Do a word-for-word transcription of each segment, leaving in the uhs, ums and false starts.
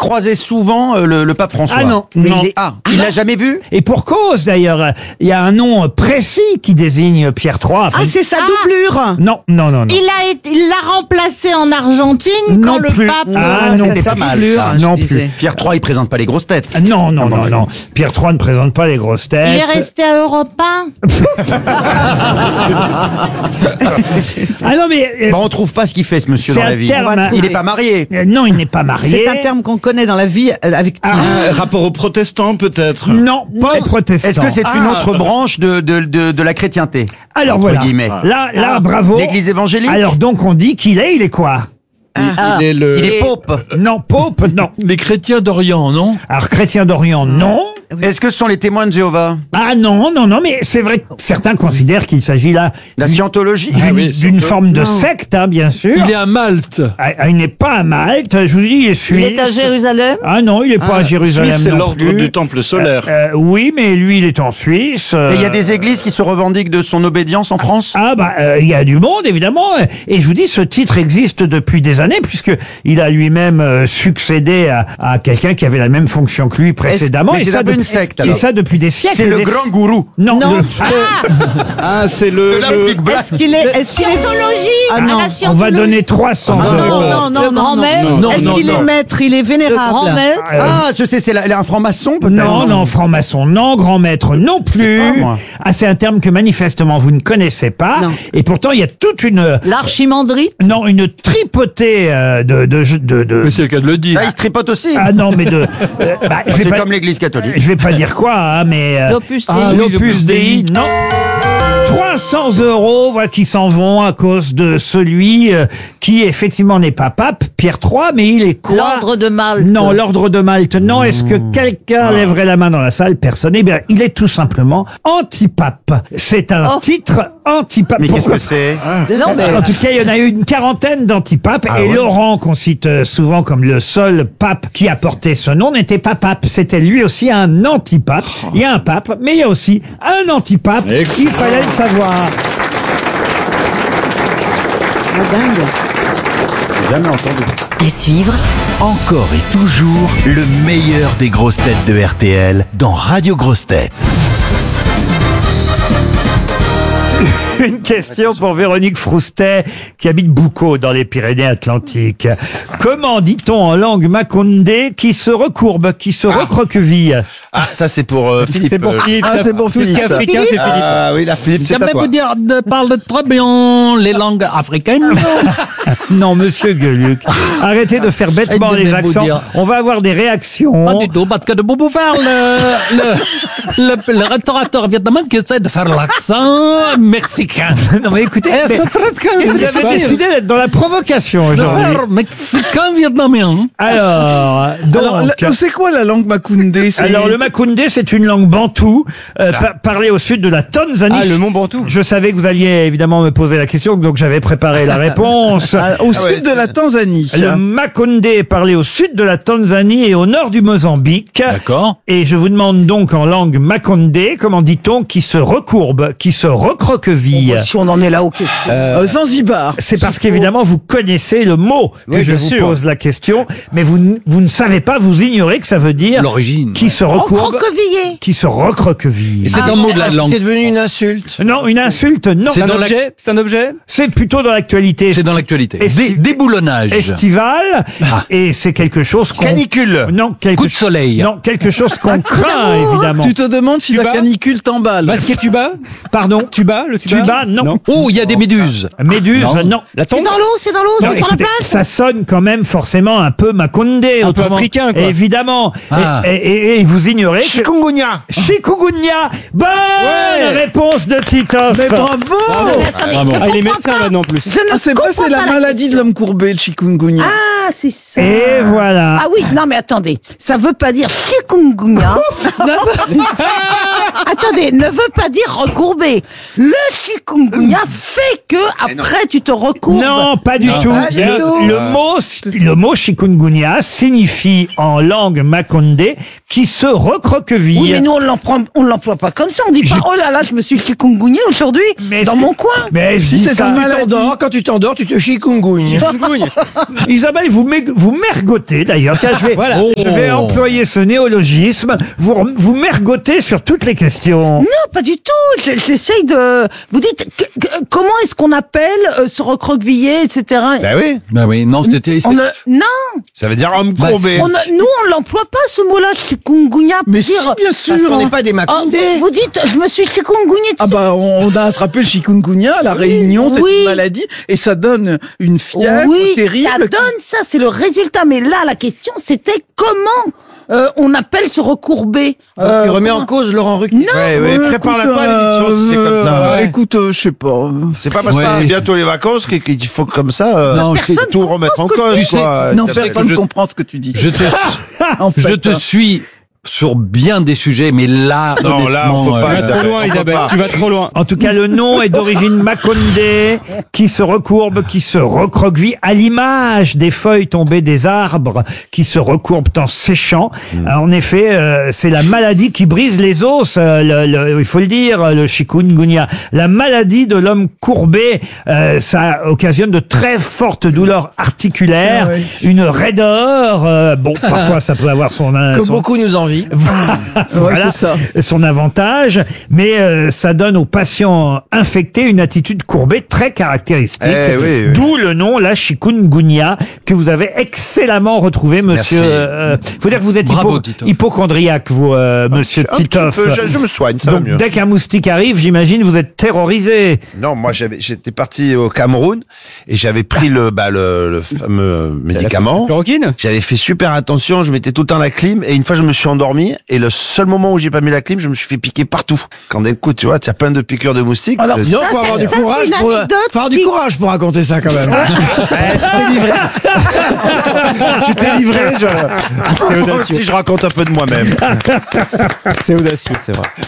croisé souvent euh, le, le pape François. Ah non, Mais non. il est- Ah, il l'a jamais vu? Et pour cause d'ailleurs, il y a un nom précis qui désigne Pierre trois. Enfin, Ah, c'est sa doublure. non, non, non, non. Il a été, il l'a remplacé en Argentine Non quand le plus. pape. Ah, Ouais, non, c'est c'était sa pas mal, doublure, ça. je Non disais. plus. Pierre trois, il présente pas les grosses têtes. Ah, Non, non, non, non. Pierre trois ne présente pas les grosses têtes. Il est resté à Europe un. Ah non, mais euh, Bah, on trouve pas ce qu'il fait, ce monsieur, c'est dans la un vie. terme. On va Il est pas marié. euh, non, il n'est pas marié. C'est un terme qu'on connaît dans la vie euh, avec. Ah. Un rapport aux protestants, peut-être. Non, pas les protestants. Est-ce que c'est une Ah. autre branche de, de, de, de la chrétienté? Alors entre voilà. guillemets. Là, là, bravo. L'église évangélique? Alors donc on dit qu'il est, il est quoi? Il est le... Il est pope. Non, pope, non. Les chrétiens d'Orient, non? Alors chrétien d'Orient, non. Est-ce que ce sont les témoins de Jéhovah? Ah non, non, non, mais c'est vrai que certains considèrent qu'il s'agit là La scientologie? d'une Ah oui, d'une surtout. forme de secte, hein, bien sûr. Il est à Malte. Ah, ah, il n'est pas à Malte, je vous dis, il est Il suisse. est à Jérusalem. Ah non, il n'est pas à Jérusalem Suisse, c'est non l'ordre plus. du temple solaire. Euh, oui, mais lui, il est en Suisse. euh, Et il y a des églises qui se revendiquent de son obédience en France? Ah bah euh, il y a du monde évidemment, et je vous dis ce titre existe depuis des années puisque il a lui-même euh, succédé à, à quelqu'un qui avait la même fonction que lui précédemment. mais et c'est ça un peu depuis- une secte, et alors. ça depuis des siècles. C'est le Des- grand gourou. Non, Non, le- c'est- Ah, c'est le... la le- musique black. Est-ce qu'il est. Est-ce qu'il est. Scientologie. Ah à non, la on va scientologie. donner trois cents Non, euros. non, non, non, Le non, grand non. maître. Non, Est-ce non, qu'il non. est maître? Il est Le vénérable. grand maître. Ah, ce c'est, c'est la- un franc-maçon, peut-être? Non, non, franc-maçon, non, grand maître, non plus. pas, moi. Ah, c'est un terme que manifestement vous ne connaissez pas. Non. Et pourtant, il y a toute une, L'archimandrite. non, une tripotée euh, de, de, de, de- Mais c'est le cas de le dire. Ah, il se tripote aussi. ah non, mais de, euh, bah, je vais C'est pas- comme l'église catholique. je vais pas dire quoi, hein, mais euh, L'Opus Dei. ah, oui, l'Opus l'Opus Dei, Dei. non. trois cents euros, voilà, qui s'en vont à cause de celui euh, qui effectivement n'est pas pape, Pierre trois, mais il est quoi? L'ordre de Malte. Non, l'ordre de Malte, non. Est-ce que quelqu'un lèverait la main dans la salle? Personne. Eh bien, il est tout simplement antipape. C'est un Oh. titre antipape. Mais qu'est-ce Pourquoi que c'est? Non, mais. En tout cas, il y en a eu une quarantaine d'antipapes. Ah et ouais. Laurent, qu'on cite euh, souvent comme le seul pape qui a porté ce nom, n'était pas pape. C'était lui aussi un antipape. Il y a un pape, mais il y a aussi un antipape. Excellent. Il fallait le savoir. Ah, dingue. Jamais entendu. À suivre, Encore et toujours le meilleur des grosses têtes de R T L dans Radio Grosses Têtes. Une question pour Véronique Froustet, qui habite Boucau dans les Pyrénées-Atlantiques. Comment dit-on en langue macondé qui se recourbe, qui se recroqueville? Ah, ça c'est pour euh, Philippe. C'est pour Euh, Philippe. Ah, ça- c'est pour tout ce qui est Philippe. africain, c'est Philippe. Ah oui, la Philippe, c'est à J'aimerais toi. vous dire de parler très bien les langues africaines. Non, monsieur Gueluc, arrêtez de faire bêtement Et de les vous accents. dire. On va avoir des réactions. Pas du tout, parce que de vous faire le, le, le, le restaurateur vietnamien qui essaie de faire l'accent mexicain. Non mais écoutez, Eh, mais c'est très, très vous avez difficile décidé d'être dans la provocation de aujourd'hui. faire mexicain vietnamien. Alors, donc, Alors, la- c'est quoi la langue Makoundé? C'est- alors le Makoundé, c'est une langue bantoue euh, Ah. pa- parlée au sud de la Tanzanie. Ah, le Mont Bantou. Je savais que vous alliez évidemment me poser la question, donc j'avais préparé la réponse. Ah, au Ah ouais, sud de la Tanzanie. Le Makonde est parlé au sud de la Tanzanie et au nord du Mozambique. D'accord. Et je vous demande donc en langue Makonde, comment dit-on qui se recourbe, qui se recroqueville? Si on en est là, ok. Euh, Zanzibar. C'est parce qu'évidemment vous connaissez le mot que Oui, je bien vous sûr. pose la question, mais vous, n- vous ne savez pas, vous ignorez que ça veut dire L'origine. qui se recourbe, Recroquevillé. qui se recroqueville. Et c'est un mot de la langue. C'est devenu une insulte. Non, une insulte, non. C'est C'est un dans la- objet C'est un objet C'est plutôt dans l'actualité. C'est dans l'actualité. Esti- Dé- Déboulonnage. Estival, et c'est quelque chose qu'on... Canicule. Non, quelque Coup de cho- soleil. Non, quelque chose qu'on craint, évidemment. Tu te demandes si Tu la vas canicule t'emballe. Basket tuba Pardon Tuba, le tuba Tuba, non. Oh, il y a des méduses. Méduse, non. La C'est tombe dans l'eau, c'est dans l'eau, Non, c'est sur la écoutez, plage. ça sonne quand même forcément un peu Makonde. peu autrement. africain, quoi. Évidemment. Ah. Et, et- et- et vous ignorez que... Chikungunya. Chikungunya. Bonne Ouais. réponse de Titoff. Mais bravo! Bravo. Ah, il est médecin maintenant en plus. Je ne Ah, c'est vrai, comprends c'est la pas maladie de question. l'homme courbé, le chikungunya. Ah, c'est ça. Et voilà. Ah oui, non mais attendez, ça veut pas dire chikungunya. Ne veut- attendez, ne veut pas dire recourbé. Le chikungunya fait que après tu te recourbes. Non, pas du Non, tout. pas du Le, tout. le mot, le mot chikungunya signifie en langue makonde qui se recroqueville. Oui, mais nous on l'emploie, on l'emploie pas comme ça. On dit pas oh là là, je me suis chikungunya aujourd'hui Mais dans c'est- mon coin. Mais je Si dis c'est ça. quand tu t'endors, quand tu t'endors, tu te chikungunya. Isabelle, vous, meg- vous mergotez d'ailleurs. Tiens, je vais, Voilà. je vais Oh. employer ce néologisme. Vous, rem- vous mergotez sur toutes les questions. Non, pas du tout. Je- J'essaye de. Vous dites que- que- comment est-ce qu'on appelle euh, se recroqueviller, et cetera. Bah oui, Bah oui, non, c'était. On ne- non, ça veut dire homme Bah, courbé. on ne- nous on l'emploie pas ce mot-là, chikungunya. Mais dire- si, bien sûr. pas des Oh, vous, vous dites, je me suis chikungunya. Ah bah on, on a attrapé le chikungunya à la Réunion, c'est Oui. une maladie et ça donne une fièvre Oui, terrible. ça donne ça, c'est le résultat. Mais là, la question, c'était comment euh, on appelle se recourber. Euh, Tu remets comment- en cause Laurent Ruquier. Non, Ouais, ouais, Euh, prépare-la écoute, pas à l'émission si c'est comme ça. euh, Ouais. Écoute, euh, je sais pas. C'est pas parce Ouais. que c'est bientôt les vacances qu'il qu'il faut comme ça euh, Non, personne c'est- tout remettre en comprend ce que cause. tu sais. quoi. Non, Ça fait- personne je- comprend ce que tu dis. Je te, En fait, je te hein. suis sur bien des sujets, mais là. Non, là, on peut honnêtement, pas. euh, Tu vas trop loin, on peut Isabelle. pas. Tu vas trop loin. En tout cas, le nom est d'origine makonde, qui se recourbe, qui se recroqueville, à l'image des feuilles tombées des arbres, qui se recourbent en séchant. Alors, en effet, euh, c'est la maladie qui brise les os, euh, le- le- il faut le dire, le chikungunya. La maladie de l'homme courbé, euh, ça occasionne de très fortes douleurs articulaires, Ah ouais. une raideur, euh, bon, parfois ça peut avoir son... Que son- beaucoup nous envient. voilà c'est ça. son avantage, mais euh, ça donne aux patients infectés une attitude courbée très caractéristique. Eh oui, oui. D'où le nom, la chikungunya, que vous avez excellemment retrouvé, monsieur. Merci. Euh, faut dire que vous êtes Bravo, hypo- Titoff. hypochondriaque, vous, euh, monsieur Un petit Titoff. peu, je, je me soigne, ça Donc, va mieux. dès qu'un moustique arrive, j'imagine, vous êtes terrorisé. Non, moi j'avais, j'étais parti au Cameroun et j'avais pris le, bah, le, le fameux médicament. Chloroquine? J'avais fait super attention, je mettais tout le temps la clim et une fois je me suis endormi et le seul moment où j'ai pas mis la clim, je me suis fait piquer partout. Quand d'un coup, tu vois, tu as plein de piqûres de moustiques. Alors, c'est- Disons, Ça, faut c'est- avoir du ça, c'est courage une pour, anecdote faut avoir du qui- courage pour raconter ça quand même. tu t'es livré, je... C'est Moi audacieux. aussi je raconte un peu de moi-même. C'est audacieux, c'est vrai.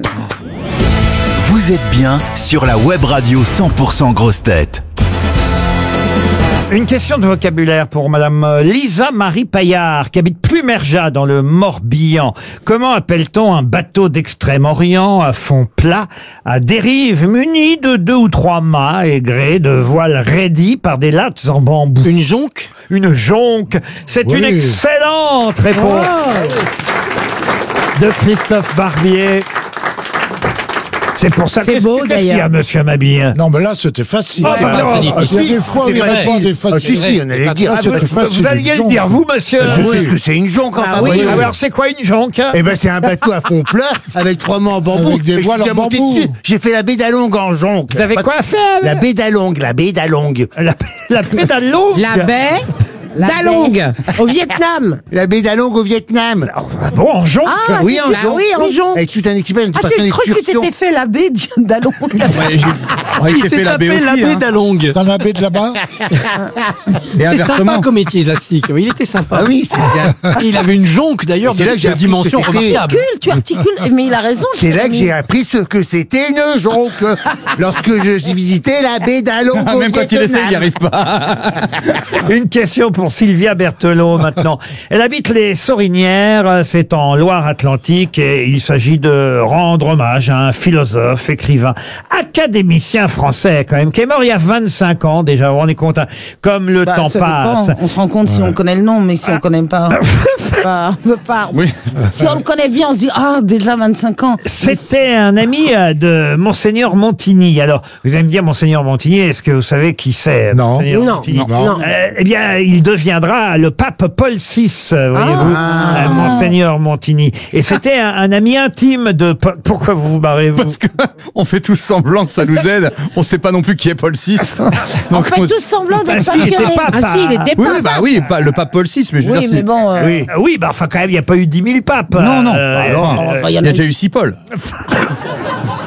Vous êtes bien sur la web radio cent pour cent grosse tête. Une question de vocabulaire pour madame euh, Lisa Marie Paillard, qui habite Plumerja dans le Morbihan. Comment appelle-t-on un bateau d'Extrême-Orient à fond plat, à dérive, muni de deux ou trois mâts et gré de voiles raidies par des lattes en bambou? Une jonque? Une jonque. C'est une excellente réponse de Christophe Barbier. C'est pour ça que C'est beau, qu'est-ce qu'il y a, d'ailleurs. monsieur Mabille? Non, mais là, c'était facile. Ah, bah, non. Ah, il y a des fois où il répond à des Ah, si, faciles. si, on allait dire. Ah, vous, c'était facile, vous alliez une le dire, vous, monsieur? Je sais ce que c'est une jonque, Ah oui. Ah, alors, c'est quoi une jonque? Eh ben, c'est un bateau à fond plat avec trois mâts en bambou. Avec des Et je voiles suis en déjà monté bambou. dessus. J'ai fait la baie d'Alongue en jonque. Vous avez quoi fait? La baie d'Alongue, la baie d'Alongue. La, la pédale longue? La baie d'Alongue au Vietnam. La baie d'Alongue au Vietnam. Ah bon, en jonque? Ah, oui, en Bah jonque. oui, en jonque. Avec tout un équipage, une Ah, partie j'ai cru que tu d'excursion. t'étais fait la baie d'Alongue. Il s'est tapé la baie d'Alongue. T'en as baie de là-bas? C'était sympa comme métier, Zastic. Il était sympa. Ah oui, c'est bien. Il avait une jonque d'ailleurs C'est de, là que j'ai de appris dimension ce que c'était. remarquable. Tu articules, mais il a raison. C'est là que j'ai appris ce que c'était une jonque. Lorsque je suis visité la baie d'Alongue au Même quand il essaie, il n'y Vietnam. arrive pas. Une question pour Sylvia Berthelot maintenant. Elle habite les Sorinières, c'est en Loire-Atlantique et il s'agit de rendre hommage à un philosophe, écrivain, académicien français quand même, qui est mort il y a vingt-cinq ans déjà, on est compte, hein, comme le Bah, temps ça passe. dépend. On se rend compte si on connaît le nom, mais si on connaît pas, bah, on peut pas. Oui. Si on le connaît bien, on se dit ah déjà vingt-cinq ans. C'était un ami euh, de Monseigneur Montigny. Alors, vous allez me dire, Monseigneur Montigny, est-ce que vous savez qui c'est, Non. Monseigneur Non, Montigny non. Euh, Eh bien, il deviendra le pape Paul six, euh, voyez-vous, euh, Monseigneur Montigny. Et c'était un, un ami intime de... Paul- Pourquoi vous vous barrez, vous? Parce que on fait tous semblant que ça nous aide. On sait pas non plus qui est Paul six. On Donc, fait tous semblant Bah, d'être si, il était passionnés. pape, Ah si, il était Oui, pas. oui, bah oui, pas, le pape Paul six, mais je veux Oui, dire, mais si- bon. euh, Oui. Euh, Oui, bah enfin quand même, il n'y a pas eu dix mille papes. Non, non. Euh, Bah, non. euh, enfin, il y il y en a a déjà eu six Paul.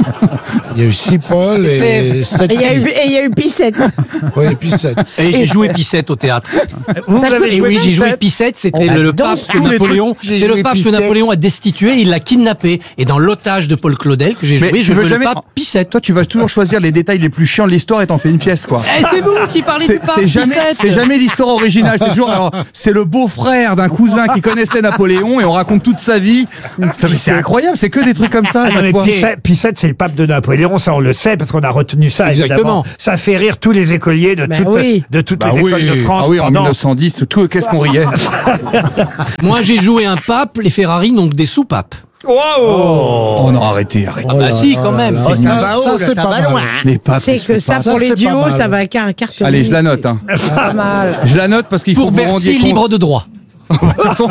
Il y a eu Cipoll et sept Et il y a eu, filles. et il y a eu Pissette. Oui, et puis sept. Et j'ai joué Pissette au théâtre. Vous, vous T'as avez joué Et oui, joué j'ai joué Pissette Pissette, c'était Oh, le, le bah, pape dis que donc, tous les Napoléon, trucs, j'ai c'est le joué pape que Pissette. Napoléon a destitué, il l'a kidnappé. Et dans l'otage de Paul Claudel que j'ai Mais joué, tu je veux jouais jamais- le pape Pissette. Toi, tu vas toujours choisir les détails les plus chiants de l'histoire et t'en fais une pièce, quoi. Eh, c'est vous qui parlez du C'est pape c'est jamais, Pissette. c'est jamais l'histoire originale. C'est toujours, alors, c'est le beau-frère d'un cousin qui connaissait Napoléon et on raconte toute sa vie. Ça, mais c'est incroyable, c'est que des trucs comme ça. à Ah non, chaque mais fois. Pissette, Pissette, c'est le pape de Napoléon, ça on le sait parce qu'on a retenu ça. Exactement. Évidemment. Ça fait rire tous les écoliers de Ben toutes, oui. de toutes Bah les oui, écoles de France. ah oui, en pendant... mille neuf cent dix, tout, qu'est-ce qu'on riait. Moi, j'ai joué un pape, les Ferrari, donc des soupapes. Wow. Oh non, arrêtez, arrêtez. Ah bah si, quand même. Oh, ça va haut, ça, là, c'est ça pas va mal. loin. Les papes, C'est les que ça, soupapes. pour Ça, les c'est pas duos, mal. ça va car cartonner. Allez, je la note. Hein. Pas mal. Je la note parce qu'il faut Pour que vous vous rendiez Bercy, compte. libre de droit. De toute façon,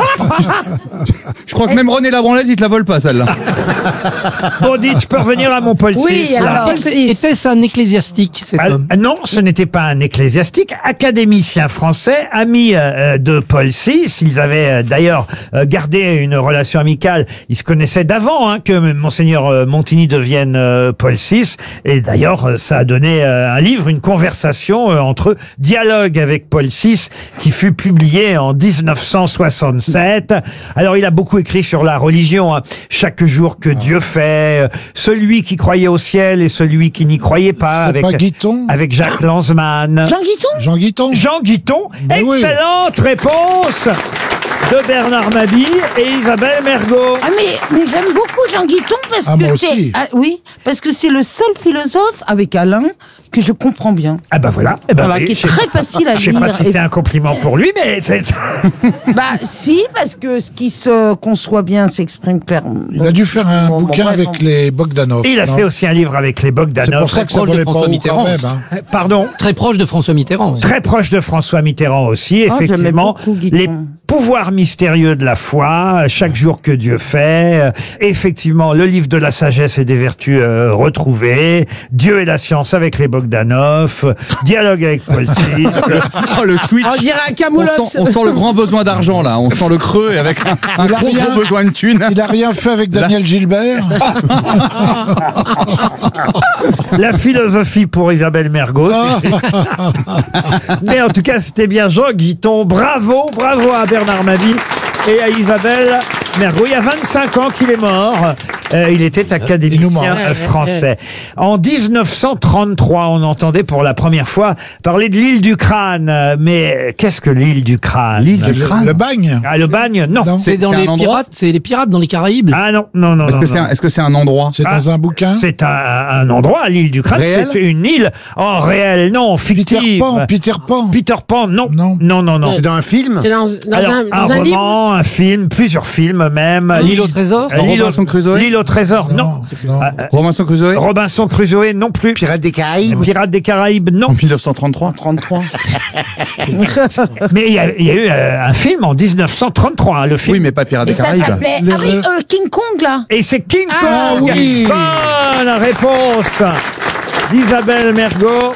je crois que même René Labranlette, il te la vole pas, celle-là. Bon, dites, je peux revenir à mon Paul Oui, six, là. alors. Paul, Était-ce un ecclésiastique, cet Ah, homme? non, ce n'était pas un ecclésiastique, académicien français, ami euh, de Paul six. Ils avaient euh, d'ailleurs euh, gardé une relation amicale. Ils se connaissaient d'avant hein, que Monseigneur euh, Montigny devienne euh, Paul six. Et d'ailleurs, euh, ça a donné euh, un livre, une conversation euh, entre eux, Dialogue avec Paul six, qui fut publié en dix-neuf cent soixante-sept. Alors, il a beaucoup écrit sur la religion. Hein. Chaque jour que Dieu fait, euh, celui qui croyait au ciel et celui qui n'y croyait pas. C'est Avec, pas Guiton avec Jacques Lanzmann. Jean Guiton Jean Guiton Jean Guiton. Ben oui. Excellente réponse de Bernard Mabille et Isabelle Mergo. Ah mais, mais j'aime beaucoup Jean Guiton parce Ah, moi que c'est aussi. ah, oui parce que c'est le seul philosophe avec Alain que je comprends bien. Ah bah voilà. Eh ben Voilà, oui, qui est je sais- très facile à Je sais lire. pas si Et- c'est un compliment pour lui, mais c'est... Bah si parce que ce qui se conçoit bien s'exprime clairement. Il a dû faire un Bon, bon, bouquin bref, avec bon. les Bogdanov. Il a non fait aussi un livre avec les C'est Bogdanov. pour ça que ça proche de volait pas François haut Mitterrand. quand même. Hein. Pardon. Très proche de François Mitterrand. Très proche de François Mitterrand aussi, Ah, j'aimais effectivement. beaucoup Guiton. Les pouvoirs mystérieux de la foi, chaque jour que Dieu fait, euh, effectivement, le livre de la sagesse et des vertus euh, retrouvées, Dieu et la science avec les Bogdanov, euh, dialogue avec Paul six. Oh, le switch. On dirait un On camoulox. sent, on sent le grand besoin d'argent, là. On sent le creux et avec un, un Il a gros, rien. gros besoin de thunes. Il a rien fait avec Daniel Gilbert. La philosophie pour Isabelle Mergo. Mais en tout cas, c'était bien Jean Guiton. Bravo, bravo à Bernard Mabille et à Isabelle Mergo. Il y a vingt-cinq ans qu'il est mort. Euh, il était Il nous académicien manque. euh, français. En dix-neuf cent trente-trois, on entendait pour la première fois parler de l'île du Crâne. Mais qu'est-ce que l'île du Crâne? L'île du Le, crâne. le bagne. Ah, le bagne? Non. Non. C'est dans c'est un les endroit pirates, c'est les pirates dans les Caraïbes. Ah non, non, non. Est-ce non, que c'est non. un, est-ce que c'est un endroit? C'est Ah, dans un bouquin. C'est un, un endroit, l'île du Crâne. Réel? C'est une île en réel, non, fictive. Peter Pan. Peter Pan. Peter Pan, non. Non. Non, non, non. C'est dans un film C'est dans, dans Alors, un, un, dans un, livre roman, un film, plusieurs films même. L'île au trésor. Euh, L'île au- Robinson Crusoe? L'île au trésor, non. non. Ah, euh, Robinson Crusoe? Robinson Crusoe, non plus. Pirates des Caraïbes. Pirates des Caraïbes, non. En mille neuf cent trente-trois. trente-trois. Mais il y, a il y a eu euh, un film en dix-neuf cent trente-trois, hein, le film. Oui, mais pas Pirates Et des ça Caraïbes. s'appelait Le- ah oui euh, King Kong là. Et c'est King Ah Kong. oui. Bonne réponse d'Isabelle Mergo.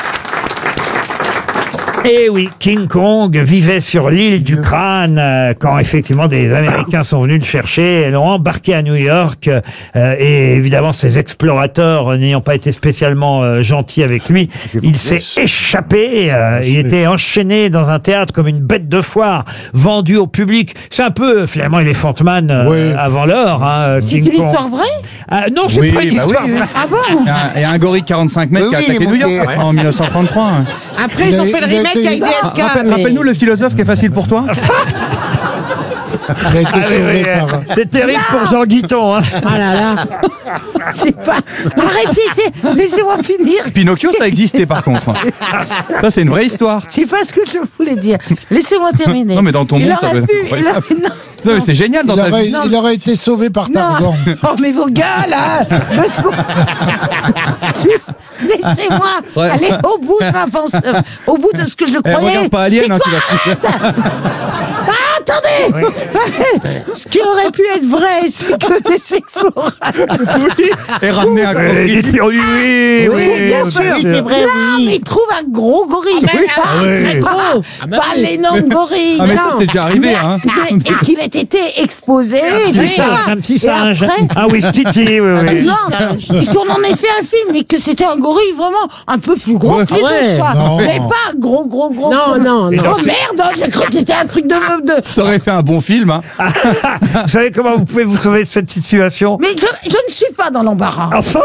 Eh oui, King Kong vivait sur l'île du Crâne euh, quand effectivement des Américains sont venus le chercher et l'ont embarqué à New York. euh, et évidemment, ces explorateurs euh, n'ayant pas été spécialement euh, gentils avec lui, il s'est échappé. euh, il était enchaîné dans un théâtre comme une bête de foire, vendu au public. C'est un peu euh, finalement Elephant Man euh, Oui. avant l'heure. Hein, C'est King une Kong. histoire vraie. Ah, non, c'est Oui, pas une bah histoire oui, oui. vraie. Ah bon. Il y a un- il y a un gorille de quarante-cinq mètres Oui, qui a oui, attaqué il est New York monté. en mille neuf cent trente-trois. Après, Il ils a- ont fait le il a remake été- avec D S K. Rappelle- mais- Rappelle-nous le philosophe qui est facile pour toi. Il a été Ah, oui, sauvé oui, par. euh, c'est terrible pour Jean Guiton. Hein. Ah là là. C'est pas. Arrêtez, c'est- laissez-moi finir. Pinocchio, ça existait par contre. Ça, c'est une vraie histoire. C'est pas ce que je voulais dire. Laissez-moi terminer. Non, mais dans ton il monde, ça aurait doit pu. être il incroyable. aurait- non. Non, mais c'est génial dans Il ta aurait, vie. il aurait été sauvé par Tarzan. Oh, mais vos gars, là deux secondes. Juste, laissez-moi Ouais. aller au bout de ma pensée, euh, au bout de ce que je Eh, croyais. regarde pas Alien, hein, Tais-toi, tu vas- arrête. Ah, attendez. Ce qui aurait pu être vrai, c'est que des explorateurs. Oui. Et ramener un Euh, gorille. dites- oui, oui, Oui, bien sûr. Oui, c'est vrai, Là, oui. mais il trouve un gros gorille. Pas un très gros. Pas l'énorme gorille. Ah mais ça non. c'est déjà arrivé Mais- hein. mais- et qu'il ait été exposé. et Un tout petit ça. singe, un petit Et singe. après- Ah oui, Stiti, oui, oui. Non, et qu'on en ait fait un film, mais que c'était un gorille vraiment un peu plus gros Ouais. que les Ah ouais. autres, quoi. Non. Mais pas gros, gros, gros. Non, gros. non, non. Oh merde, j'ai cru que c'était un truc de... de... Ça aurait fait un bon film hein. Vous savez comment vous pouvez vous sauver de cette situation? Mais je, je ne suis pas dans l'embarras. Enfin,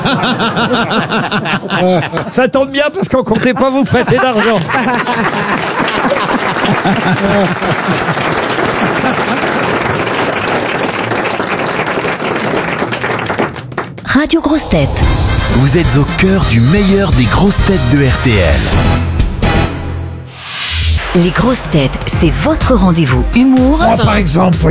ça tombe bien parce qu'on comptait pas vous prêter d'argent. Radio Grosses Têtes. Vous êtes au cœur du meilleur des grosses têtes de R T L. Les grosses têtes, c'est votre rendez-vous humour Moi, par exemple,